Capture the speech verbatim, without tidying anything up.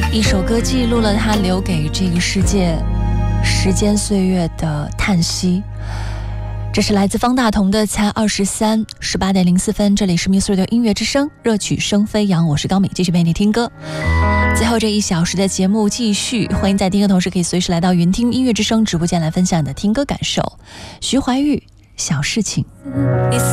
一首歌记录了他留给这个世界时间岁月的叹息。这是来自方大同的才二十三，十八点零四分，这里是 Muse Radio 音乐之声，热曲声飞扬，我是高敏，继续陪你听歌。最后这一小时的节目继续，欢迎在听歌同时可以随时来到云听音乐之声直播间来分享你的听歌感受。徐怀钰，小事情。